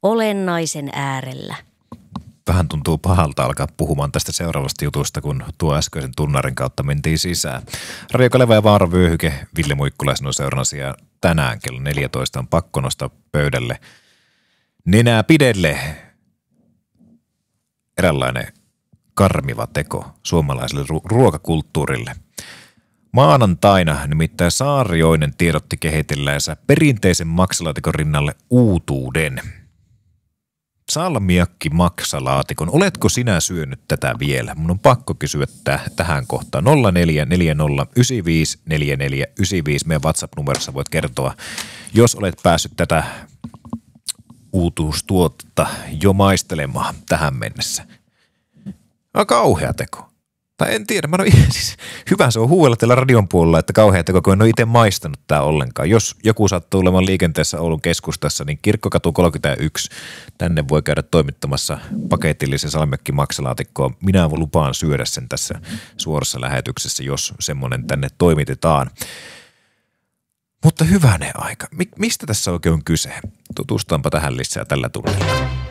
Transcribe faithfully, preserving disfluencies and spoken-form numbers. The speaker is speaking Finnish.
olennaisen äärellä. Vähän tuntuu pahalta alkaa puhumaan tästä seuraavasta jutusta, kun tuo äskeisen tunnarin kautta mentiin sisään. Radio Kaleva ja Vaara vyöhyke, Ville Muikkulaisen on seurannasi ja tänään kello neljätoista on pakko nostaa pöydälle nenää pidelle eräänlainen karmiva teko suomalaiselle ru- ruokakulttuurille. Maanantaina nimittäin Saarioinen tiedotti kehitelläänsä perinteisen maksalaatikon rinnalle uutuuden. Salmiakki maksalaatikon. Oletko sinä syönyt tätä vielä? Mun on pakko kysyä täh- tähän kohtaan. nolla neljä neljä nolla yhdeksän viisi neljä neljä yhdeksän viisi meidän WhatsApp-numerossa voit kertoa, jos olet päässyt tätä uutuustuotetta jo maistelemaan tähän mennessä. No kauhea teko. Tai en tiedä, mä en ole, siis hyvä se on huuella tällä radion puolella, että kauhea teko, kun en ole itse maistanut tää ollenkaan. Jos joku sattuu olemaan liikenteessä Oulun keskustassa, niin Kirkkokatu kolmekymmentäyksi, tänne voi käydä toimittamassa paketillisen salmiakki maksalaatikkoa. Minä lupaan syödä sen tässä suorassa lähetyksessä, jos semmoinen tänne toimitetaan. Mutta hyvänen aika. Mistä tässä oikein on kyse? Tutustaanpa tähän lisää tällä tunnilla.